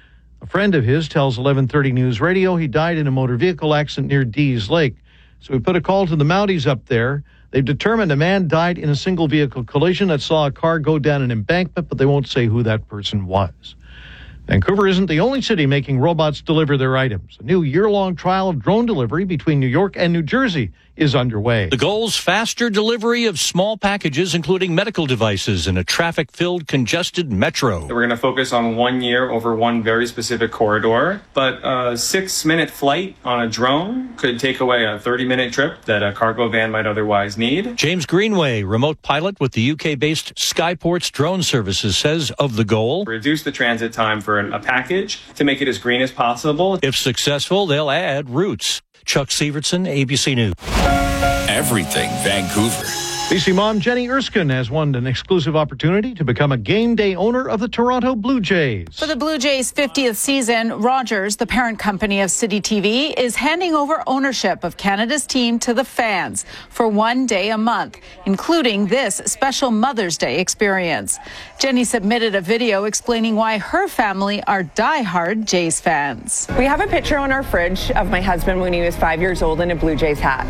A friend of his tells eleven thirty News Radio he died in a motor vehicle accident near Dees Lake. So we put a call to the Mounties up there. They've determined a man died in a single vehicle collision that saw a car go down an embankment, but they won't say who that person was. Vancouver isn't the only city making robots deliver their items. A new year-long trial of drone delivery between New York and New Jersey is underway. The goal's faster delivery of small packages, including medical devices, in a traffic-filled, congested metro. We're going to focus on one year over one very specific corridor, but a six-minute flight on a drone could take away a thirty-minute trip that a cargo van might otherwise need. James Greenway, remote pilot with the U K-based Skyports Drone Services, says of the goal, reduce the transit time for a package to make it as green as possible. If successful, they'll add routes. Chuck Sievertson, A B C News. Everything Vancouver. B C mom Jenny Erskine has won an exclusive opportunity to become a game day owner of the Toronto Blue Jays. For the Blue Jays' fiftieth season, Rogers, the parent company of City T V, is handing over ownership of Canada's team to the fans for one day a month, including this special Mother's Day experience. Jenny submitted a video explaining why her family are diehard Jays fans. We have a picture on our fridge of my husband when he was five years old in a Blue Jays hat.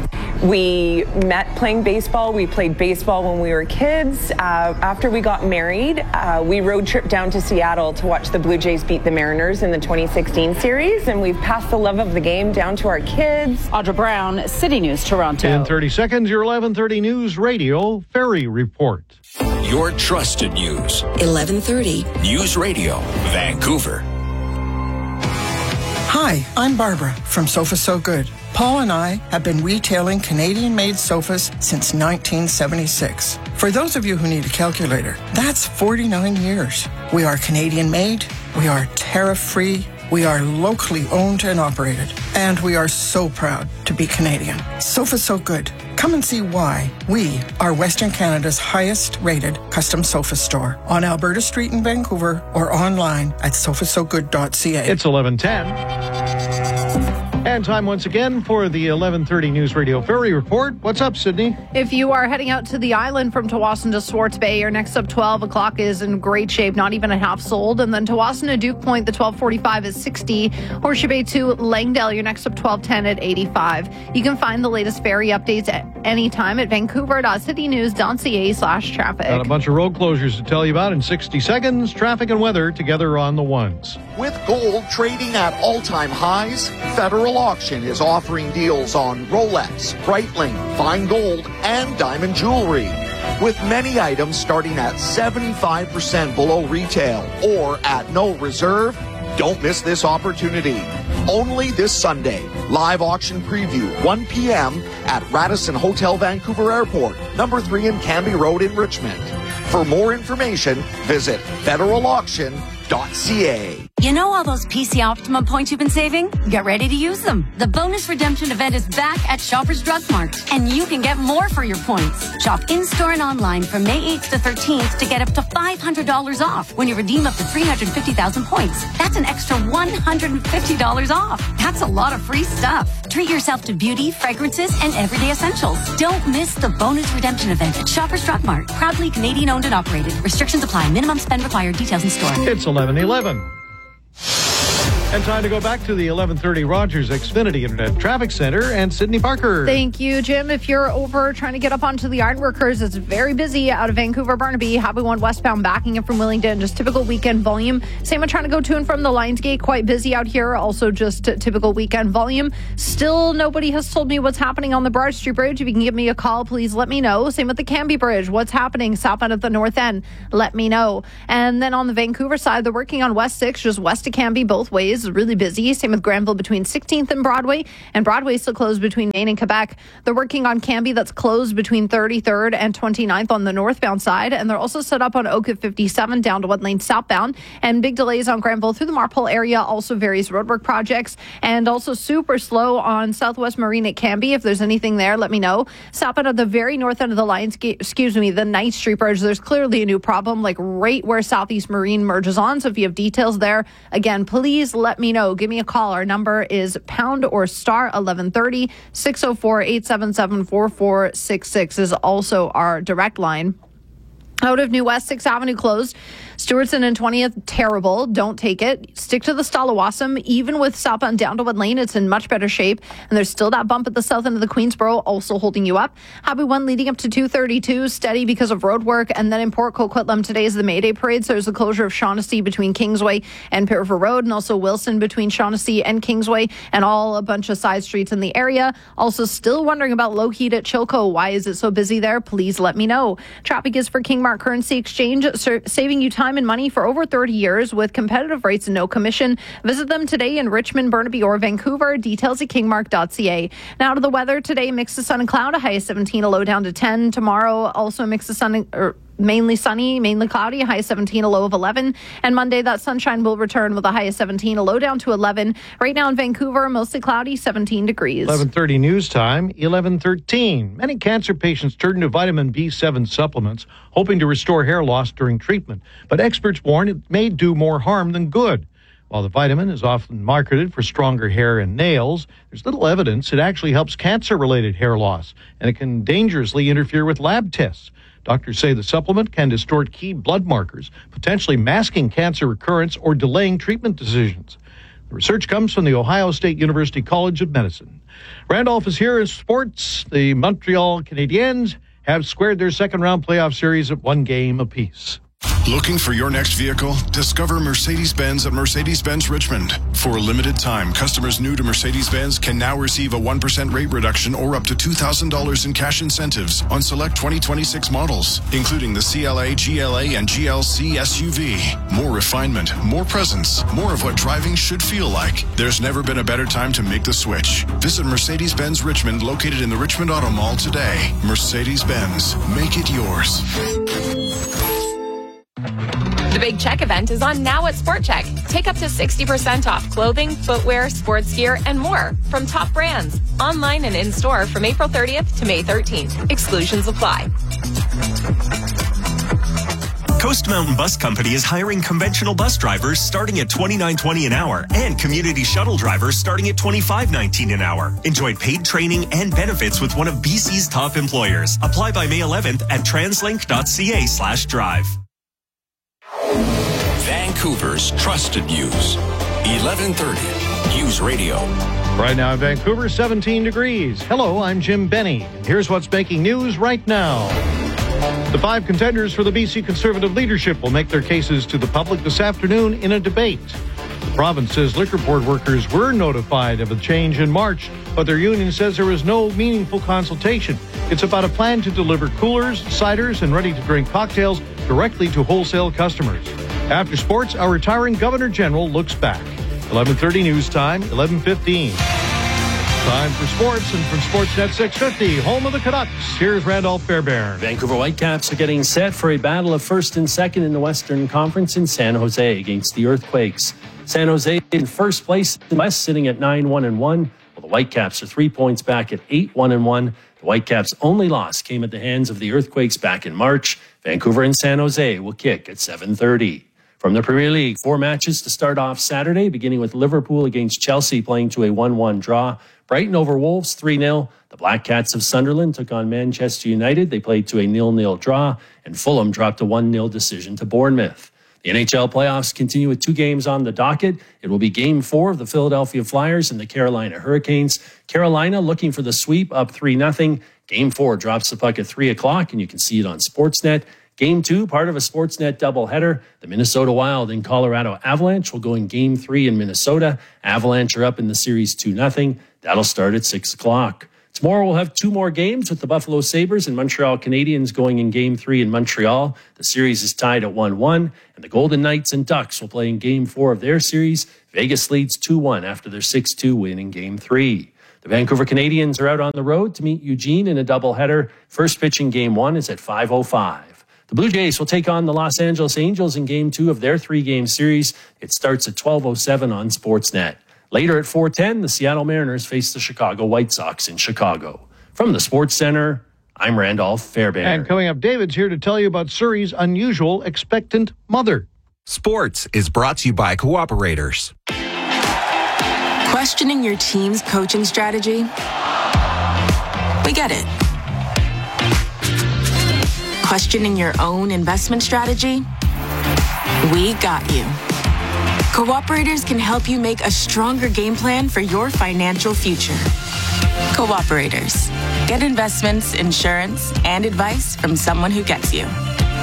We met playing baseball. We played baseball when we were kids. Uh, after we got married, uh, we road tripped down to Seattle to watch the Blue Jays beat the Mariners in the twenty sixteen series, and we've passed the love of the game down to our kids. Audra Brown, City News, Toronto. In thirty seconds, your eleven thirty News Radio Ferry Report. Your trusted news. eleven thirty News Radio, Vancouver. Hi, I'm Barbara from Sofa So Good. Paul and I have been retailing Canadian-made sofas since nineteen seventy-six. For those of you who need a calculator, that's forty-nine years. We are Canadian-made, we are tariff-free, we are locally owned and operated, and we are so proud to be Canadian. Sofa So Good. Come and see why we are Western Canada's highest-rated custom sofa store on Alberta Street in Vancouver or online at sofa so good dot c a. It's eleven ten. And time once again for the eleven thirty News Radio Ferry Report. What's up, Sydney? If you are heading out to the island from Tawasin to Swartz Bay, your next up twelve o'clock is in great shape, not even a half sold. And then Tawasin to Duke Point, the twelve forty-five is sixty. Horseshoe Bay to Langdale, your next up twelve ten at eighty-five. You can find the latest ferry updates at any time at vancouver dot city news dot c a slash traffic. Got a bunch of road closures to tell you about in sixty seconds. Traffic and weather together on the ones. With gold trading at all-time highs, Federal Auction is offering deals on Rolex, Breitling, fine gold, and diamond jewelry. With many items starting at seventy-five percent below retail or at no reserve, don't miss this opportunity. Only this Sunday. Live auction preview, one p.m. at Radisson Hotel Vancouver Airport, number three in Canby Road in Richmond. For more information, visit federal auction dot c a. You know all those P C Optimum points you've been saving? Get ready to use them. The bonus redemption event is back at Shoppers Drug Mart, and you can get more for your points. Shop in-store and online from May eighth to thirteenth to get up to five hundred dollars off when you redeem up to three hundred fifty thousand points. That's an extra one hundred fifty dollars off. That's a lot of free stuff. Treat yourself to beauty, fragrances, and everyday essentials. Don't miss the bonus redemption event at Shoppers Drug Mart. Proudly Canadian owned and operated. Restrictions apply. Minimum spend required. Details in store. It's eleven eleven. And time to go back to the eleven thirty Rogers Xfinity Internet Traffic Center and Sydney Parker. Thank you, Jim. If you're over trying to get up onto the Ironworkers, it's very busy out of Vancouver, Burnaby. Highway one westbound backing up from Wellington. Just typical weekend volume. Same with trying to go to and from the Lionsgate. Quite busy out here. Also just typical weekend volume. Still, nobody has told me what's happening on the Broad Street Bridge. If you can give me a call, please let me know. Same with the Cambie Bridge. What's happening south end of the north end? Let me know. And then on the Vancouver side, they're working on West six, just west of Cambie both ways. Really busy. Same with Granville between sixteenth and Broadway. And Broadway still closed between Maine and Quebec. They're working on Cambie, that's closed between thirty-third and twenty-ninth on the northbound side. And they're also set up on Oak at fifty-seven down to One Lane southbound. And big delays on Granville through the Marpole area. Also various roadwork projects. And also super slow on Southwest Marine at Cambie. If there's anything there, let me know. Southbound at the very north end of the Lionsgate, excuse me, the Ninth Street Bridge, there's clearly a new problem, like right where Southeast Marine merges on. So if you have details there, again, please let me know. Give me a call. Our number is pound or star eleven thirty. six oh four, eight seven seven, four four six six is also our direct line. Out of New West, sixth Avenue closed. Stewartson and twentieth, terrible. Don't take it. Stick to the Stalawassam. Even with southbound down to Wood Lane, it's in much better shape. And there's still that bump at the south end of the Queensboro, also holding you up. Highway one leading up to two thirty-two, steady because of road work. And then in Port Coquitlam, today is the May Day parade. So there's the closure of Shaughnessy between Kingsway and Pitt River Road, and also Wilson between Shaughnessy and Kingsway, and all a bunch of side streets in the area. Also still wondering about low heat at Chilco. Why is it so busy there? Please let me know. Traffic is for Kingmark Currency Exchange, saving you time and money for over thirty years with competitive rates and no commission. Visit them today in Richmond, Burnaby, or Vancouver. Details at kingmark dot c a. Now to the weather today, mix of sun and cloud, a high of seventeen, a low down to ten. Tomorrow, also a mix of sun and, or mainly sunny, mainly cloudy, a high of seventeen, a low of eleven. And Monday, that sunshine will return with a high of seventeen, a low down to eleven. Right now in Vancouver, mostly cloudy, seventeen degrees. eleven thirty news time, eleven thirteen. Many cancer patients turn to vitamin B seven supplements, hoping to restore hair loss during treatment. But experts warn it may do more harm than good. While the vitamin is often marketed for stronger hair and nails, there's little evidence it actually helps cancer-related hair loss, and it can dangerously interfere with lab tests. Doctors say the supplement can distort key blood markers, potentially masking cancer recurrence or delaying treatment decisions. The research comes from the Ohio State University College of Medicine. Randolph is here in sports. The Montreal Canadiens have squared their second-round playoff series at one game apiece. Looking for your next vehicle? Discover Mercedes-Benz at Mercedes-Benz Richmond. For a limited time, customers new to Mercedes-Benz can now receive a one percent rate reduction or up to two thousand dollars in cash incentives on select twenty twenty-six models, including the C L A, G L A, and G L C S U V. More refinement, more presence, more of what driving should feel like. There's never been a better time to make the switch. Visit Mercedes-Benz Richmond, located in the Richmond Auto Mall today. Mercedes-Benz, make it yours. The Big Check event is on now at Sport Check. Take up to sixty percent off clothing, footwear, sports gear, and more from top brands. Online and in-store from April thirtieth to May thirteenth. Exclusions apply. Coast Mountain Bus Company is hiring conventional bus drivers starting at twenty-nine twenty an hour and community shuttle drivers starting at twenty-five nineteen an hour. Enjoy paid training and benefits with one of B C's top employers. Apply by May eleventh at translink.ca slash drive. Vancouver's trusted news. eleven thirty News Radio. Right now in Vancouver, seventeen degrees. Hello, I'm Jim Benny. Here's what's making news right now. The five contenders for the B C Conservative leadership will make their cases to the public this afternoon in a debate. The province says liquor board workers were notified of a change in March, but their union says there was no meaningful consultation. It's about a plan to deliver coolers, ciders, and ready-to-drink cocktails directly to wholesale customers. After sports, our retiring Governor General looks back. eleven thirty news time, eleven fifteen. Time for sports, and from Sportsnet six fifty, home of the Canucks, here's Randolph Fairbairn. Vancouver Whitecaps are getting set for a battle of first and second in the Western Conference in San Jose against the Earthquakes. San Jose in first place in the West, sitting at nine one and one. Well, the Whitecaps are three points back at eight one and one. The Whitecaps' only loss came at the hands of the Earthquakes back in March. Vancouver and San Jose will kick at seven thirty. From the Premier League, four matches to start off Saturday, beginning with Liverpool against Chelsea playing to a one one draw. Brighton over Wolves three nil. The Black Cats of Sunderland took on Manchester United. They played to a nil nil draw, and Fulham dropped a one nil decision to Bournemouth. The N H L playoffs continue with two games on the docket. It will be game four of the Philadelphia Flyers and the Carolina Hurricanes. Carolina looking for the sweep, up three nothing. Game four drops the puck at three o'clock, and you can see it on Sportsnet. Game two, part of a Sportsnet doubleheader. The Minnesota Wild and Colorado Avalanche will go in game three in Minnesota. Avalanche are up in the series two nothing. That'll start at six o'clock. Tomorrow we'll have two more games with the Buffalo Sabres and Montreal Canadiens going in game three in Montreal. The series is tied at one one, and the Golden Knights and Ducks will play in game four of their series. Vegas leads two one after their six two win in game three. The Vancouver Canadians are out on the road to meet Eugene in a doubleheader. First pitch in game one is at five oh five. The Blue Jays will take on the Los Angeles Angels in game two of their three-game series. It starts at twelve oh seven on Sportsnet. Later at four ten, the Seattle Mariners face the Chicago White Sox in Chicago. From the Sports Center, I'm Randolph Fairbairn. And coming up, David's here to tell you about Surrey's unusual expectant mother. Sports is brought to you by Cooperators. Questioning your team's coaching strategy? We get it. Questioning your own investment strategy? We got you. Cooperators can help you make a stronger game plan for your financial future. Cooperators. Get investments, insurance, and advice from someone who gets you.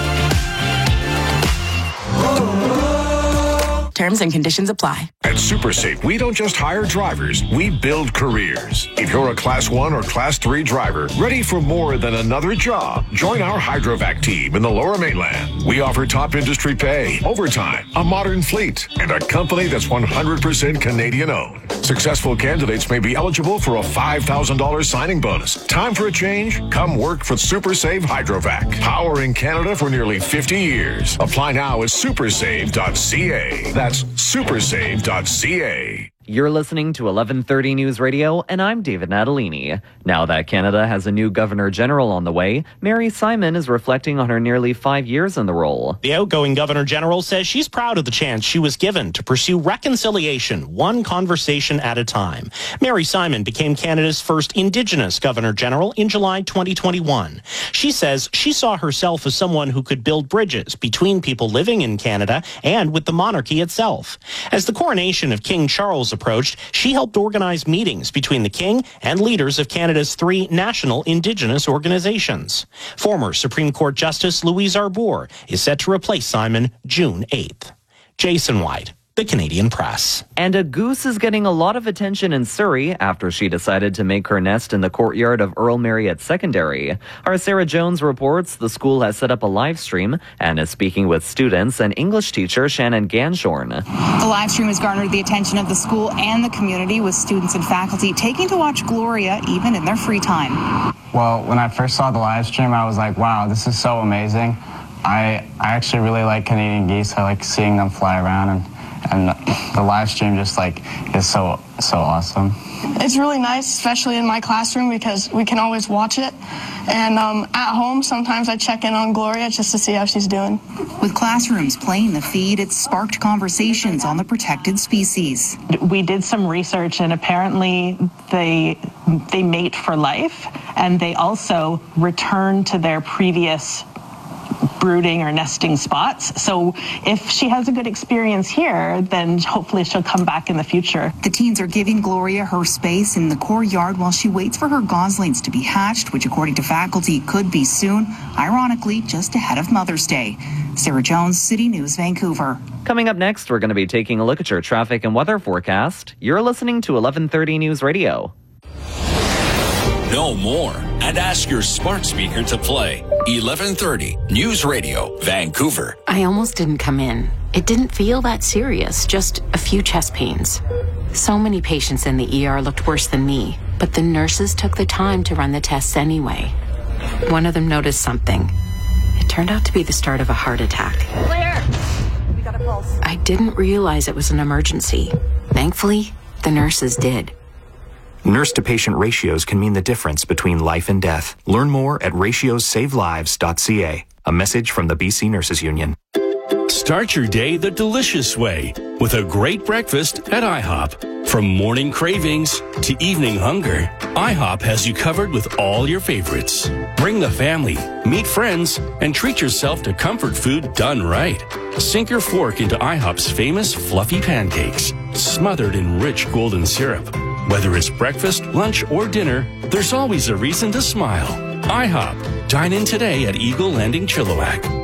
Terms and conditions apply. At SuperSafe, we don't just hire drivers, we build careers. If you're a Class one or Class three driver, ready for more than another job, join our Hydrovac team in the Lower Mainland. We offer top industry pay, overtime, a modern fleet, and a company that's one hundred percent Canadian-owned. Successful candidates may be eligible for a five thousand dollars signing bonus. Time for a change? Come work for SuperSave Hydrovac. Powering Canada for nearly fifty years. Apply now at supersave dot c a. That's supersave dot c a. You're listening to eleven thirty News Radio, and I'm David Natalini. Now that Canada has a new Governor General on the way, Mary Simon is reflecting on her nearly five years in the role. The outgoing Governor General says she's proud of the chance she was given to pursue reconciliation, one conversation at a time. Mary Simon became Canada's first Indigenous Governor General in July twenty twenty-one. She says she saw herself as someone who could build bridges between people living in Canada and with the monarchy itself. As the coronation of King Charles approached, she helped organize meetings between the King and leaders of Canada's three national Indigenous organizations. Former Supreme Court Justice Louise Arbour is set to replace Simon June eighth. Jason White, The Canadian Press. And a goose is getting a lot of attention in Surrey after she decided to make her nest in the courtyard of Earl Marriott Secondary. Our Sarah Jones reports the school has set up a live stream and is speaking with students and English teacher Shannon Ganshorn. The live stream has garnered the attention of the school and the community, with students and faculty taking to watch Gloria even in their free time. Well, when I first saw the live stream, I was like, wow, this is so amazing. I, I actually really like Canadian geese. I like seeing them fly around, and And the live stream just like is so, so awesome. It's really nice, especially in my classroom, because we can always watch it. And um, at home, sometimes I check in on Gloria just to see how she's doing. With classrooms playing the feed, it sparked conversations on the protected species. We did some research, and apparently they they mate for life, and they also return to their previous brooding or nesting spots. So if she has a good experience here, then hopefully she'll come back in the future. The teens are giving Gloria her space in the courtyard while she waits for her goslings to be hatched, which according to faculty could be soon, ironically just ahead of Mother's Day. Sarah Jones, City News, Vancouver. Coming up next, we're going to be taking a look at your traffic and weather forecast. You're listening to eleven thirty News Radio. Know more and ask your smart speaker to play eleven thirty News Radio, Vancouver. I almost didn't come in. It didn't feel that serious, just a few chest pains. So many patients in the E R looked worse than me, but the nurses took the time to run the tests anyway. One of them noticed something. It turned out to be the start of a heart attack. Clear! We got a pull. else. I didn't realize it was an emergency. Thankfully, the nurses did. Nurse-to-patient ratios can mean the difference between life and death. Learn more at ratios save lives dot c a. A message from the B C Nurses Union. Start your day the delicious way with a great breakfast at IHOP. From morning cravings to evening hunger, IHOP has you covered with all your favorites. Bring the family, meet friends, and treat yourself to comfort food done right. Sink your fork into IHOP's famous fluffy pancakes, smothered in rich golden syrup. Whether it's breakfast, lunch, or dinner, there's always a reason to smile. IHOP. Dine in today at Eagle Landing Chilliwack.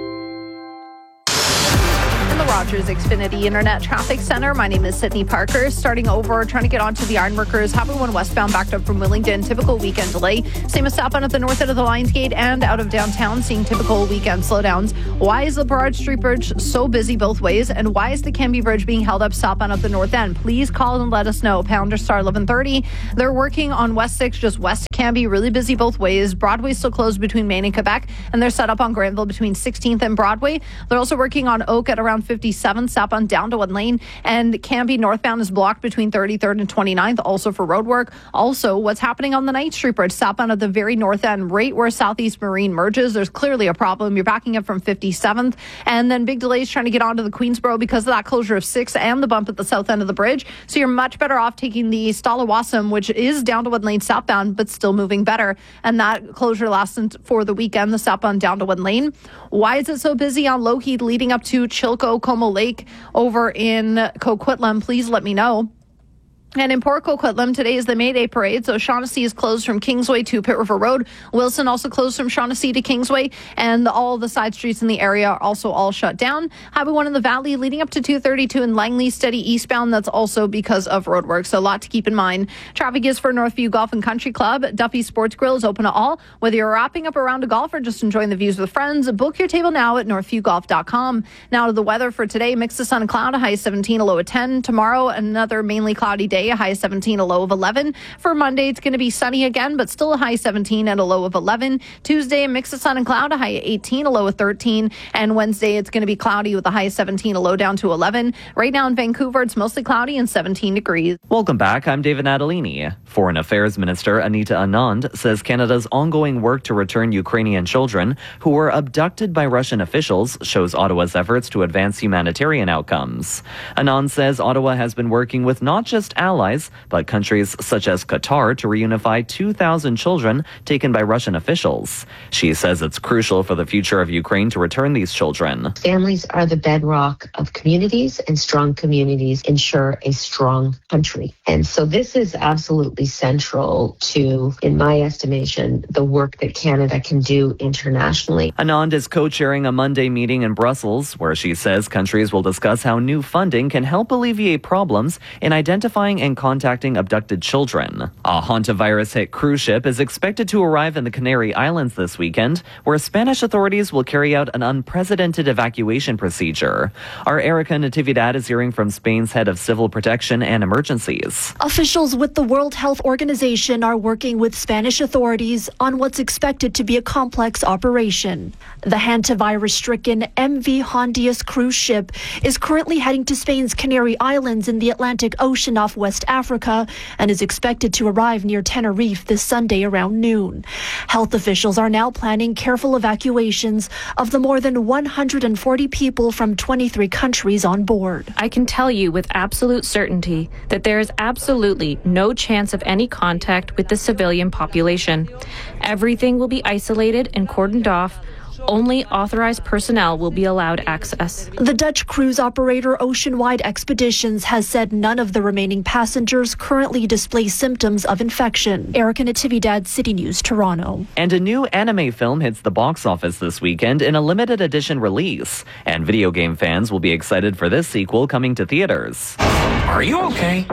Rogers Xfinity Internet Traffic Center. My name is Sydney Parker. Starting over, trying to get onto the Ironworkers. Highway one westbound backed up from Willingdon. Typical weekend delay. Same as southbound at the north end of the Lions Gate and out of downtown. Seeing typical weekend slowdowns. Why is the Burrard Street Bridge so busy both ways? And why is the Cambie Bridge being held up southbound at the north end? Please call and let us know. Pounder star eleven thirty. They're working on West six, just west of Cambie. Really busy both ways. Broadway's still closed between Maine and Quebec. And they're set up on Granville between sixteenth and Broadway. They're also working on Oak at around fifty-seventh. Southbound down to one lane, and Cambie northbound is blocked between thirty-third and twenty-ninth, also for road work. Also, what's happening on the Ninth Street Bridge, southbound at the very north end, right where Southeast Marine merges. There's clearly a problem. You're backing up from fifty-seventh, and then big delays trying to get onto the Queensboro because of that closure of six and the bump at the south end of the bridge. So you're much better off taking the Stallawasam, which is down to one lane southbound, but still moving better. And that closure lasts for the weekend, the southbound down to one lane. Why is it so busy on Lougheed leading up to Chilco, Como Lake over in Coquitlam? Please let me know. And in Port Coquitlam, today is the May Day parade, so Shaughnessy is closed from Kingsway to Pitt River Road. Wilson also closed from Shaughnessy to Kingsway, and all the side streets in the area are also all shut down. Highway one in the Valley leading up to two thirty-two in Langley, steady eastbound. That's also because of road work, so a lot to keep in mind. Traffic is for Northview Golf and Country Club. Duffy's Sports Grill is open to all. Whether you're wrapping up a round of golf or just enjoying the views with friends, book your table now at northview golf dot com. Now to the weather for today, mix of sun and cloud, a high of seventeen, a low of ten. Tomorrow, another mainly cloudy day, a high of seventeen, a low of eleven. For Monday, it's going to be sunny again, but still a high seventeen and a low of eleven. Tuesday, a mix of sun and cloud, a high of eighteen, a low of thirteen. And Wednesday, it's going to be cloudy with a high of seventeen, a low down to eleven. Right now in Vancouver, it's mostly cloudy and seventeen degrees. Welcome back. I'm David Natalini. Foreign Affairs Minister Anita Anand says Canada's ongoing work to return Ukrainian children who were abducted by Russian officials shows Ottawa's efforts to advance humanitarian outcomes. Anand says Ottawa has been working with not just allies, but countries such as Qatar to reunify two thousand children taken by Russian officials. She says it's crucial for the future of Ukraine to return these children. Families are the bedrock of communities, and strong communities ensure a strong country. And so this is absolutely central to, in my estimation, the work that Canada can do internationally. Anand is co-chairing a Monday meeting in Brussels where she says countries will discuss how new funding can help alleviate problems in identifying and contacting abducted children. A hantavirus-hit cruise ship is expected to arrive in the Canary Islands this weekend, where Spanish authorities will carry out an unprecedented evacuation procedure. Our Erica Natividad is hearing from Spain's head of civil protection and emergencies. Officials with the World Health Organization are working with Spanish authorities on what's expected to be a complex operation. The hantavirus-stricken M V Hondius cruise ship is currently heading to Spain's Canary Islands in the Atlantic Ocean off West Africa and is expected to arrive near Tenerife this Sunday around noon. Health officials are now planning careful evacuations of the more than one hundred forty people from twenty-three countries on board. I can tell you with absolute certainty that there is absolutely no chance of any contact with the civilian population. Everything will be isolated and cordoned off. Only authorized personnel will be allowed access. The Dutch cruise operator Oceanwide Expeditions has said none of the remaining passengers currently display symptoms of infection. Erica Natividad, City News, Toronto. And a new anime film hits the box office this weekend in a limited edition release. And video game fans will be excited for this sequel coming to theaters. Are you okay?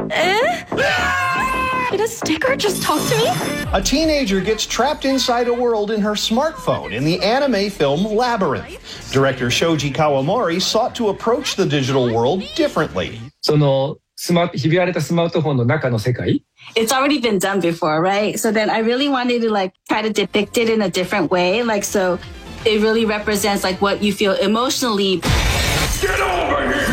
Eh? Did a sticker just talk to me? A teenager gets trapped inside a world in her smartphone in the anime film Labyrinth. Director Shoji Kawamori sought to approach the digital world differently. It's already been done before, right? So then I really wanted to like try to depict it in a different way, like so it really represents like what you feel emotionally. Get over here!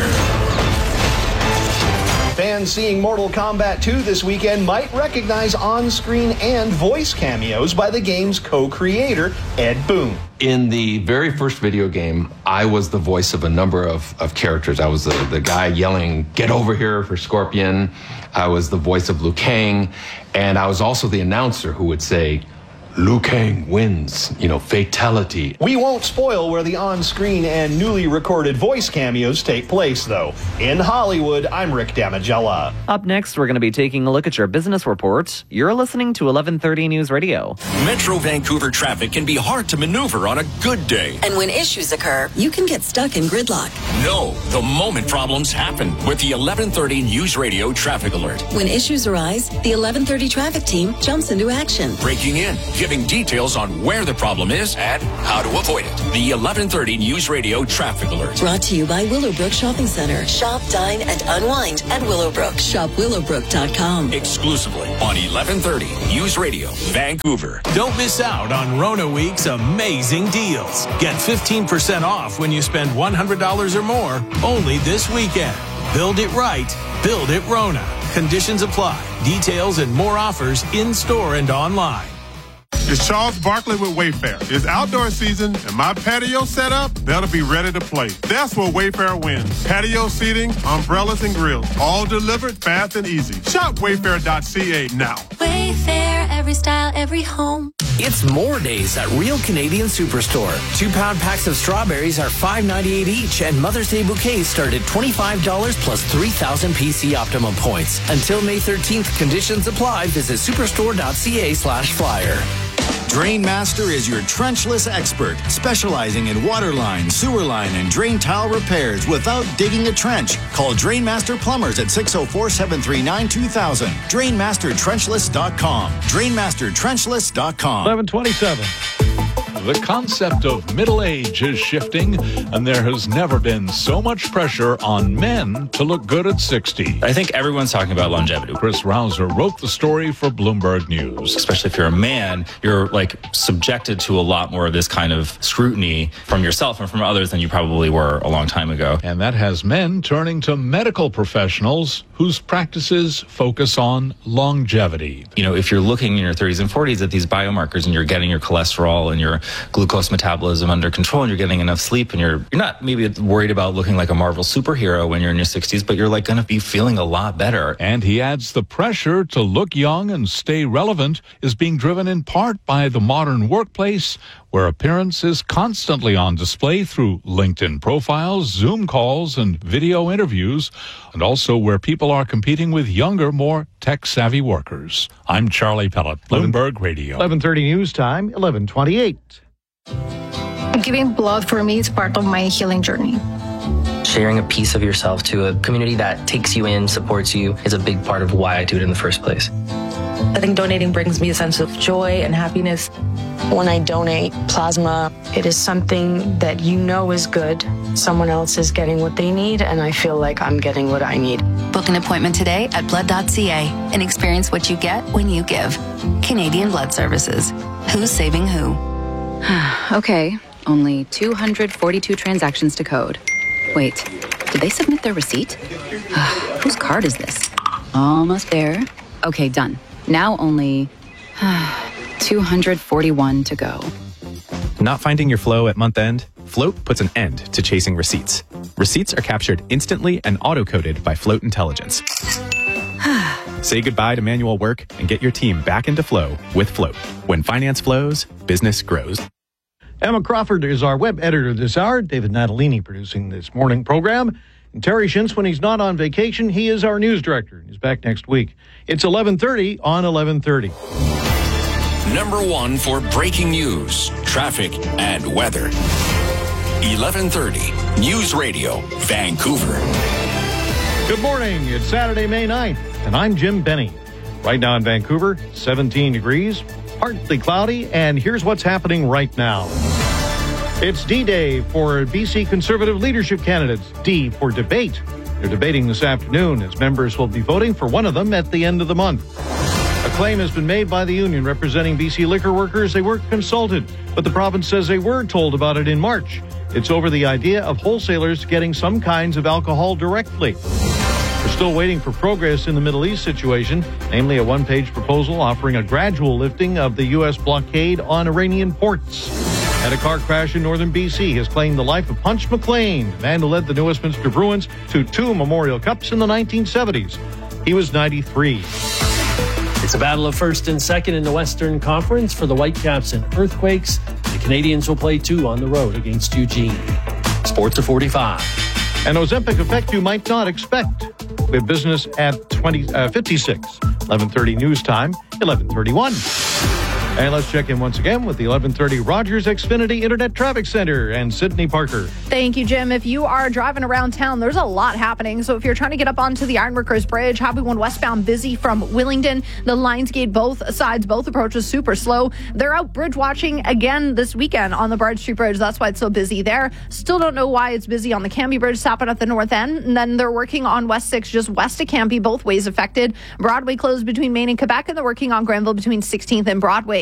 Fans seeing Mortal Kombat two this weekend might recognize on-screen and voice cameos by the game's co-creator, Ed Boon. In the very first video game, I was the voice of a number of, of characters. I was the, the guy yelling, "Get over here," for Scorpion. I was the voice of Liu Kang. And I was also the announcer who would say, "Liu Kang wins, you know, fatality." We won't spoil where the on-screen and newly recorded voice cameos take place, though. In Hollywood, I'm Rick Damagella. Up next, we're going to be taking a look at your business report. You're listening to eleven thirty News Radio. Metro Vancouver traffic can be hard to maneuver on a good day. And when issues occur, you can get stuck in gridlock. No, the moment problems happen with the eleven thirty News Radio traffic alert. When issues arise, the eleven thirty traffic team jumps into action. Breaking in, giving details on where the problem is and how to avoid it. The eleven thirty News Radio traffic alert. Brought to you by Willowbrook Shopping Center. Shop, dine, and unwind at Willowbrook. Shop willowbrook dot com. Exclusively on eleven thirty News Radio, Vancouver. Don't miss out on Rona Week's amazing deals. Get fifteen percent off when you spend one hundred dollars or more only this weekend. Build it right. Build it Rona. Conditions apply. Details and more offers in-store and online. It's Charles Barkley with Wayfair. It's outdoor season, and my patio setup, that'll be ready to play. That's where Wayfair wins. Patio seating, umbrellas, and grills, all delivered fast and easy. Shop wayfair dot c a now. Wayfair, every style, every home. It's more days at Real Canadian Superstore. Two-pound packs of strawberries are five ninety-eight each, and Mother's Day bouquets start at twenty-five dollars plus three thousand P C Optimum points. Until May thirteenth, conditions apply. Visit superstore dot c a slash flyer. Drainmaster is your trenchless expert, specializing in water line, sewer line, and drain tile repairs without digging a trench. Call Drainmaster Plumbers at six oh four, seven three nine, two thousand. drainmaster trenchless dot com. drainmaster trenchless dot com. eleven twenty-seven. The concept of middle age is shifting, and there has never been so much pressure on men to look good at sixty. I think everyone's talking about longevity. Chris Rouser wrote the story for Bloomberg News. Especially if you're a man, you're like subjected to a lot more of this kind of scrutiny from yourself and from others than you probably were a long time ago. And that has men turning to medical professionals whose practices focus on longevity. You know, if you're looking in your thirties and forties at these biomarkers and you're getting your cholesterol and your glucose metabolism under control and you're getting enough sleep and you're you're not maybe worried about looking like a Marvel superhero when you're in your sixties, but you're like going to be feeling a lot better. And he adds the pressure to look young and stay relevant is being driven in part by the modern workplace, where appearance is constantly on display through LinkedIn profiles, Zoom calls, and video interviews, and also where people are competing with younger, more tech-savvy workers. I'm Charlie Pellet, Bloomberg Radio. eleven thirty news time, eleven twenty-eight. Giving blood for me is part of my healing journey. Sharing a piece of yourself to a community that takes you in, supports you, is a big part of why I do it in the first place. I think donating brings me a sense of joy and happiness. When I donate plasma, it is something that you know is good. Someone else is getting what they need, and I feel like I'm getting what I need. Book an appointment today at blood dot c a and experience what you get when you give. Canadian Blood Services. Who's saving who? Okay, only two hundred forty-two transactions to code. Wait, did they submit their receipt? Whose card is this? Almost there. Okay, done. Now only two hundred forty-one to go. Not finding your flow at month end? Float puts an end to chasing receipts. Receipts are captured instantly and auto-coded by Float Intelligence. Say goodbye to manual work and get your team back into flow with Float. When finance flows, business grows. Emma Crawford is our web editor this hour. David Natalini producing this morning program. And Terry Shintz, when he's not on vacation, he is our news director. He's back next week. It's eleven thirty on eleven thirty. Number one for breaking news, traffic, and weather. eleven thirty News Radio, Vancouver. Good morning. It's Saturday, May ninth, and I'm Jim Benny. Right now in Vancouver, seventeen degrees, partly cloudy, and here's what's happening right now. It's D-Day for B C Conservative leadership candidates. D for debate. They're debating this afternoon as members will be voting for one of them at the end of the month. A claim has been made by the union representing B C liquor workers. They weren't consulted, but the province says they were told about it in March. It's over the idea of wholesalers getting some kinds of alcohol directly. We're still waiting for progress in the Middle East situation, namely a one-page proposal offering a gradual lifting of the U S blockade on Iranian ports. And a car crash in northern B C has claimed the life of Punch McLean, the man who led the New Westminster Bruins to two Memorial Cups in the nineteen seventies. He was ninety-three. It's a battle of first and second in the Western Conference for the Whitecaps and Earthquakes. The Canadians will play two on the road against Eugene. Sports at forty-five. An Ozempic effect you might not expect. We have business at twenty, uh, fifty-six. eleven thirty news time, eleven thirty-one. And let's check in once again with the eleven thirty Rogers Xfinity Internet Traffic Center and Sydney Parker. Thank you, Jim. If you are driving around town, there's a lot happening. So if you're trying to get up onto the Ironworkers Bridge, Highway one westbound busy from Willingdon. The Lions Gate, both sides, both approaches super slow. They're out bridge watching again this weekend on the Bride Street Bridge. That's why it's so busy there. Still don't know why it's busy on the Cambie Bridge, stopping at the north end. And then they're working on West six, just west of Cambie, both ways affected. Broadway closed between Maine and Quebec, and they're working on Granville between sixteenth and Broadway.